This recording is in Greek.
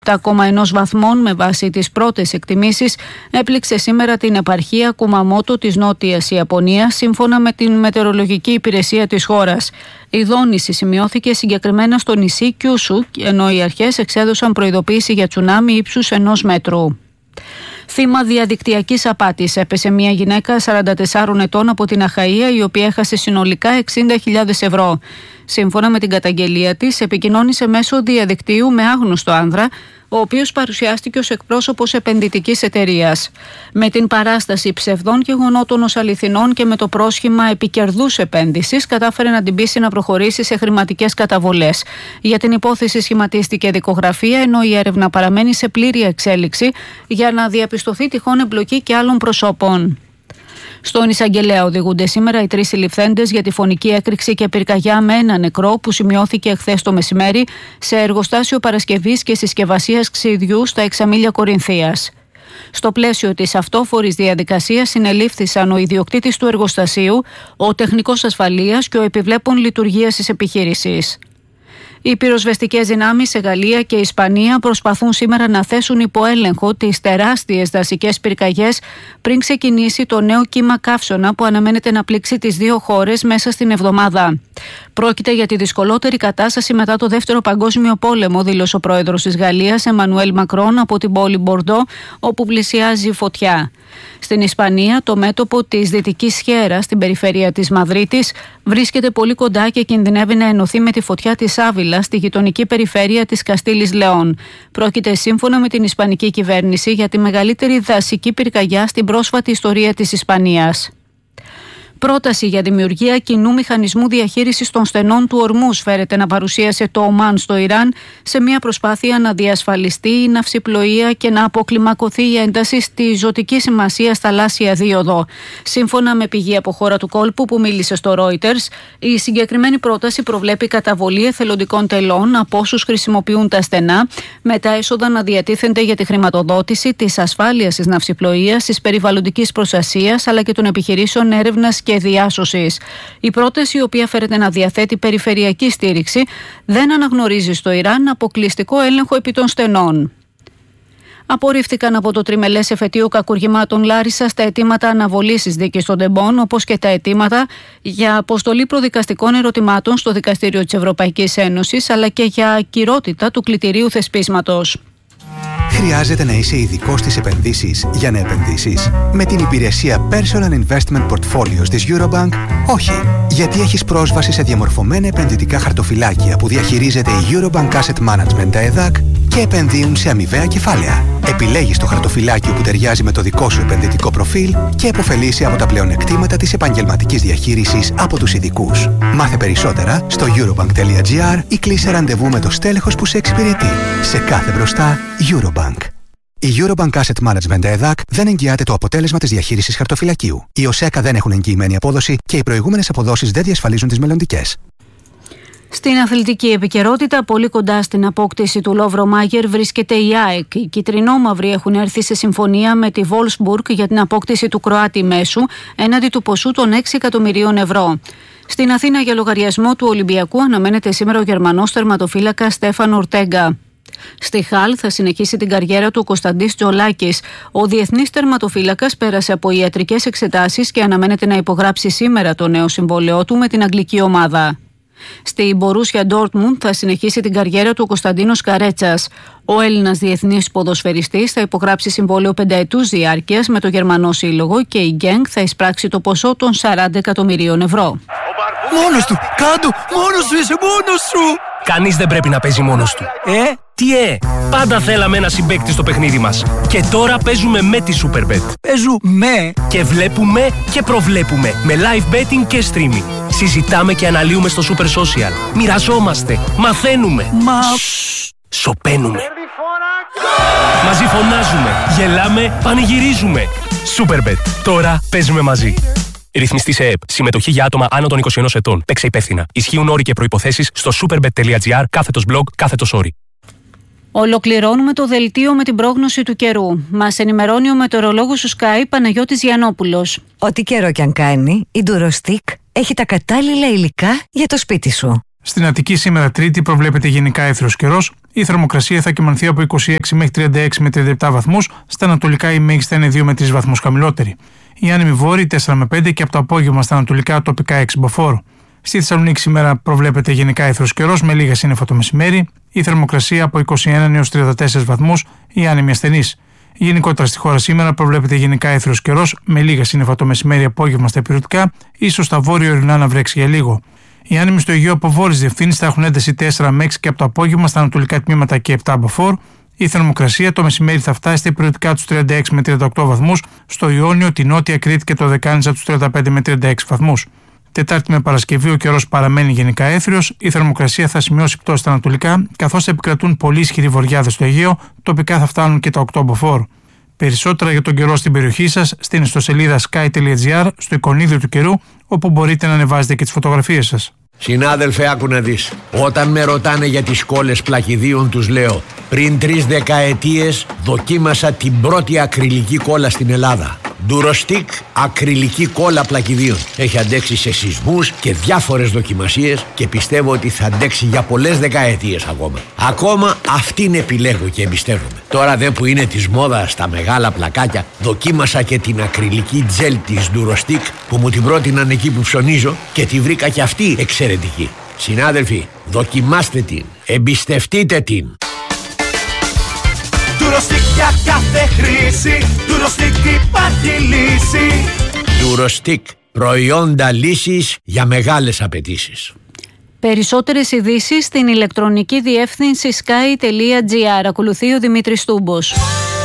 7,1 βαθμών με βάση τις πρώτες εκτιμήσεις έπληξε σήμερα την επαρχία Κουμαμότο της Νότιας Ιαπωνίας, σύμφωνα με την μετεωρολογική υπηρεσία της χώρας. Η δόνηση σημειώθηκε συγκεκριμένα στο νησί Κιούσου, ενώ οι αρχές εξέδωσαν προειδοποίηση για τσουνάμι ύψους 1 μέτρου. Θύμα διαδικτυακής απάτης έπεσε μια γυναίκα 44 ετών από την Αχαΐα, η οποία έχασε συνολικά 60.000 ευρώ. Σύμφωνα με την καταγγελία της, επικοινώνησε μέσω διαδικτύου με άγνωστο άνδρα, ο οποίος παρουσιάστηκε ως εκπρόσωπος επενδυτικής εταιρείας. Με την παράσταση ψευδών γεγονότων ως αληθινών και με το πρόσχημα επικερδούς επένδυσης, κατάφερε να την πείσει να προχωρήσει σε χρηματικές καταβολές. Για την υπόθεση σχηματίστηκε δικογραφία, ενώ η έρευνα παραμένει σε πλήρη εξέλιξη για να διαπιστωθεί τυχόν εμπλοκή και άλλων προσώπων. Στον εισαγγελέα οδηγούνται σήμερα οι 3 συλληφθέντες για τη φωνική έκρηξη και πυρκαγιά με 1 νεκρό που σημειώθηκε χθες το μεσημέρι σε εργοστάσιο παρασκευής και συσκευασίας ξυδιού στα Εξαμήλια Κορινθίας. Στο πλαίσιο της αυτόφορης διαδικασίας συνελήφθησαν ο ιδιοκτήτης του εργοστασίου, ο τεχνικός ασφαλείας και ο επιβλέπων λειτουργίας της επιχείρησης. Οι πυροσβεστικές δυνάμεις σε Γαλλία και Ισπανία προσπαθούν σήμερα να θέσουν υπό έλεγχο τις τεράστιες δασικές πυρκαγιές πριν ξεκινήσει το νέο κύμα καύσωνα που αναμένεται να πλήξει τις 2 χώρες μέσα στην εβδομάδα. Πρόκειται για τη δυσκολότερη κατάσταση μετά το Δεύτερο Παγκόσμιο Πόλεμο, δήλωσε ο πρόεδρος της Γαλλίας, Εμμανουέλ Μακρόν, από την πόλη Μπορντό, όπου πλησιάζει η φωτιά. Στην Ισπανία, το μέτωπο της Δυτικής Σιέρα, στην περιφέρεια της Μαδρίτης, βρίσκεται πολύ κοντά και κινδυνεύει να ενωθεί με τη φωτιά της Άβυλα στη γειτονική περιφέρεια της Καστίλης Λεόν. Πρόκειται, σύμφωνα με την Ισπανική κυβέρνηση, για τη μεγαλύτερη δασική πυρκαγιά στην πρόσφατη ιστορία της Ισπανίας. Πρόταση για δημιουργία κοινού μηχανισμού διαχείρισης των στενών του Ορμούς φέρεται να παρουσίασε το Ομάν στο Ιράν σε μια προσπάθεια να διασφαλιστεί η ναυσιπλοεία και να αποκλιμακωθεί η ένταση στη ζωτική σημασία θαλάσσια δίωδο. Σύμφωνα με πηγή από χώρα του κόλπου που μίλησε στο Reuters, η συγκεκριμένη πρόταση προβλέπει καταβολή εθελοντικών τελών από όσους χρησιμοποιούν τα στενά, με τα έσοδα να διατίθενται για τη χρηματοδότηση της ασφάλειας της ναυσιπλοείας, της περιβαλλοντικής προστασίας αλλά και των επιχειρήσεων έρευνας και διάσωσης. Η πρόταση, η οποία φέρεται να διαθέτει περιφερειακή στήριξη, δεν αναγνωρίζει στο Ιράν αποκλειστικό έλεγχο επί των στενών. Απορρίφθηκαν από το τριμελές εφετείο κακουργημάτων Λάρισα τα αιτήματα αναβολής της δίκης των Ντεμπών, όπως και τα αιτήματα για αποστολή προδικαστικών ερωτημάτων στο Δικαστήριο της Ευρωπαϊκής Ένωσης, αλλά και για ακυρότητα του κλητηρίου θεσπίσματος. Χρειάζεται να είσαι ειδικός στις επενδύσεις για να επενδύσεις? Με την υπηρεσία Personal Investment Portfolios της Eurobank, όχι. Γιατί έχεις πρόσβαση σε διαμορφωμένα επενδυτικά χαρτοφυλάκια που διαχειρίζεται η Eurobank Asset Management, τα ΕΔΑΚ, και επενδύουν σε αμοιβαία κεφάλαια. Επιλέγεις το χαρτοφυλάκιο που ταιριάζει με το δικό σου επενδυτικό προφίλ και επωφελείσαι από τα πλεονεκτήματα της επαγγελματικής διαχείρισης από τους ειδικούς. Μάθε περισσότερα στο eurobank.gr ή κλείσε ραντεβού με το στέλεχος που σε εξυπηρετεί. Σε κάθε μπροστά, Eurobank. Η Eurobank Asset Management ΕΔΑΚ δεν εγγυάται το αποτέλεσμα της διαχείρισης χαρτοφυλακίου. Οι ΟΣΕΚΑ δεν έχουν εγγυημένη απόδοση και οι προηγούμενες αποδόσεις δεν διασφαλίζουν τις μελλοντικές. Στην αθλητική επικαιρότητα, πολύ κοντά στην απόκτηση του Λόβρο Μάγερ βρίσκεται η ΑΕΚ. Οι κιτρινόμαυροι έχουν έρθει σε συμφωνία με τη Wolfsburg για την απόκτηση του Κροάτη μέσου έναντι του ποσού των 6 εκατομμυρίων ευρώ. Στην Αθήνα, για λογαριασμό του Ολυμπιακού, αναμένεται σήμερα ο Γερμανός τερματοφύλακας Στέφαν Ορτέγκα. Στη Χαλ θα συνεχίσει την καριέρα του ο Κωνσταντής Τζολάκης. Ο διεθνής τερματοφύλακας πέρασε από ιατρικές εξετάσεις και αναμένεται να υπογράψει σήμερα το νέο συμβόλαιό του με την αγγλική ομάδα. Στη Μπορούσια Ντόρτμουντ θα συνεχίσει την καριέρα του ο Κωνσταντίνος Καρέτσας. Ο Έλληνας διεθνής ποδοσφαιριστής θα υπογράψει συμβόλαιο 5 ετούς διάρκειας με το Γερμανό Σύλλογο και η Γκένγκ θα εισπράξει το ποσό των 40 εκατομμυρίων ευρώ. Μόνος του! Κάντο! Μόνος σου είσαι! Μόνος σου! Κανείς δεν πρέπει να παίζει μόνος του. Τι πάντα θέλαμε ένα συμπαίκτη στο παιχνίδι μας. Και τώρα παίζουμε με τη Superbet. Παίζουμε! Και βλέπουμε και προβλέπουμε με live betting και streaming. Συζητάμε και αναλύουμε στο Super Social. Μοιραζόμαστε, μαθαίνουμε. Σωπαίνουμε. Μαζί φωνάζουμε, γελάμε, πανηγυρίζουμε. Superbet. Τώρα παίζουμε μαζί. Ρυθμιστή σε ΕΕΠ. Συμμετοχή για άτομα άνω των 21 ετών. Παίξε υπεύθυνα. Ισχύουν όροι και προϋποθέσεις στο superbet.gr/blog/όροι. Ολοκληρώνουμε το δελτίο με την πρόγνωση του καιρού. Μας ενημερώνει ο μετεωρολόγος του Sky, Παναγιώτης Γιαννόπουλος. Ό,τι καιρό κι αν κάνει, η Durostic έχει τα κατάλληλα υλικά για το σπίτι σου. Στην Αττική σήμερα Τρίτη προβλέπεται γενικά έθριος καιρός. Η θερμοκρασία θα κυμανθεί από 26 μέχρι 36 με 37 βαθμούς. Στα ανατολικά η μέγιστη είναι 2 με 3 βαθμούς χαμηλότερη. Η άνεμη βόρειη 4 με 5 και από το απόγευμα στα ανατολικά τοπικά 6 μποφόρ. Στη Θεσσαλονίκη σήμερα προβλέπεται γενικά έθριος καιρός με λίγα σύννεφα το μεσημέρι. Η θερμοκρασία από 21 έως 34 βαθμούς. Η άνεμη ασθενής. Γενικότερα στη χώρα σήμερα προβλέπεται γενικά έθριος καιρός με λίγα σύννεφα το μεσημέρι, απόγευμα στα υπηρετικά, ίσως στα βόρεια ορεινά να βρέξει για λίγο. Οι άνεμοι στο Αιγαίο από βόρειες διευθύνσεις θα έχουν ένταση 4 με 6 και από το απόγευμα στα ανατολικά τμήματα και 7 μποφόρ. Η θερμοκρασία το μεσημέρι θα φτάσει στα υπηρετικά τους 36 με 38 βαθμούς, στο Ιόνιο, τη Νότια Κρήτη και το Δεκάνησα τους 35 με 36 βαθμούς. Τετάρτη με Παρασκευή ο καιρός παραμένει γενικά έθριος, η θερμοκρασία θα σημειώσει πτώση στα ανατολικά, καθώς θα επικρατούν πολύ ισχυροί βοριάδες στο Αιγαίο, τοπικά θα φτάνουν και τα 8 μποφόρ. Περισσότερα για τον καιρό στην περιοχή σας στην ιστοσελίδα sky.gr, στο εικονίδιο του καιρού, όπου μπορείτε να ανεβάζετε και τις φωτογραφίες σας. Συνάδελφε, άκου να δεις. Όταν με ρωτάνε για τις κόλλες πλακιδίων, τους λέω: πριν 3 δεκαετίες δοκίμασα την πρώτη ακριλική κόλλα στην Ελλάδα. Durostic ακριλική κόλλα πλακιδίων. Έχει αντέξει σε σεισμούς και διάφορες δοκιμασίες και πιστεύω ότι θα αντέξει για πολλές δεκαετίες ακόμα. Ακόμα αυτήν επιλέγω και εμπιστεύομαι. Τώρα δε που είναι της μόδας τα μεγάλα πλακάκια, δοκίμασα και την ακριλική τζέλ της Durostic που μου την πρότειναν εκεί που ψωνίζω και τη βρήκα και αυτή εξαιρετική. Συνάδελφοι, δοκιμάστε την, εμπιστευτείτε την. Durostic για κάθε χρήση, Durostic υπάρχει λύση. Durostic, προϊόντα λύσης για μεγάλες απαιτήσεις. Περισσότερες ειδήσεις στην ηλεκτρονική διεύθυνση sky.gr. Ακολουθεί ο Δημήτρης Τούμπος.